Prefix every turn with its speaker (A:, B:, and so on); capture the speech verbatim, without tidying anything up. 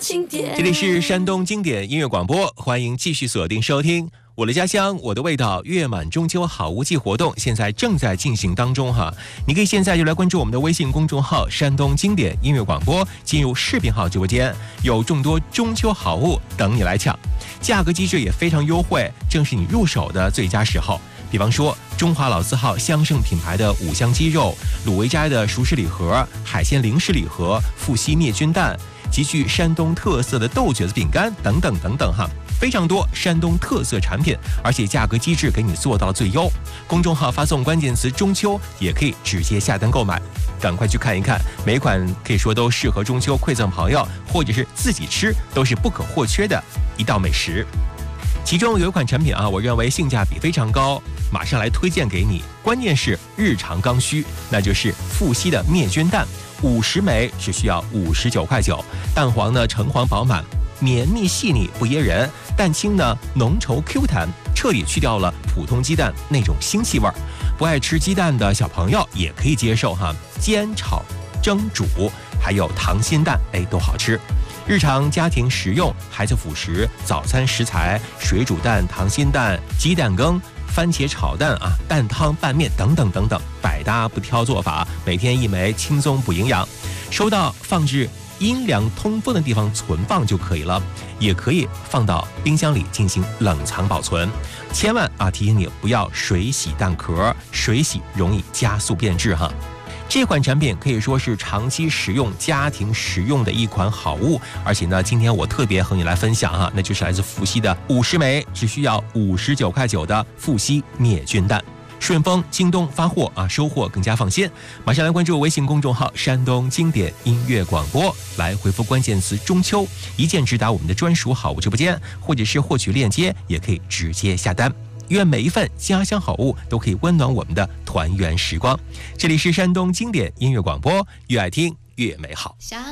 A: 经典。
B: 这里是山东经典音乐广播，欢迎继续锁定收听。我的家乡，我的味道，月满中秋好物季活动现在正在进行当中哈，你可以现在就来关注我们的微信公众号山东经典音乐广播，进入视频号直播间，有众多中秋好物等你来抢，价格机制也非常优惠，正是你入手的最佳时候。比方说中华老字号香盛品牌的五香鸡肉、鲁维斋的熟食礼盒、海鲜零食礼盒、富硒灭菌蛋，极具山东特色的豆角子饼干等等等等哈，非常多山东特色产品，而且价格机制给你做到最优。公众号发送关键词中秋，也可以直接下单购买，赶快去看一看，每款可以说都适合中秋馈赠朋友或者是自己吃，都是不可或缺的一道美食。其中有一款产品啊，我认为性价比非常高，马上来推荐给你。关键是日常刚需，那就是富硒的灭菌蛋，五十枚只需要五十九块九。蛋黄呢橙黄饱满，绵密细腻不噎人；蛋清呢浓稠 Q 弹，彻底去掉了普通鸡蛋那种腥气味儿。不爱吃鸡蛋的小朋友也可以接受哈，煎、炒、蒸、煮，还有溏心蛋，哎，都好吃。日常家庭食用，孩子辅食，早餐食材，水煮蛋、溏心蛋、鸡蛋羹、番茄炒蛋啊，蛋汤拌面等等等等，百搭不挑做法，每天一枚，轻松补营养。收到放置阴凉通风的地方存放就可以了，也可以放到冰箱里进行冷藏保存。千万啊，提醒你不要水洗蛋壳，水洗容易加速变质哈。这款产品可以说是长期食用、家庭食用的一款好物，而且呢，今天我特别和你来分享哈，那就是来自富硒的五十枚，只需要五十九块九的富硒灭菌蛋。顺丰、京东发货啊，收货更加放心。马上来关注微信公众号山东经典音乐广播，来回复关键词中秋，一键直达我们的专属好物直播间，或者是获取链接，也可以直接下单。愿每一份家乡好物都可以温暖我们的团圆时光。这里是山东经典音乐广播，越爱听越美好。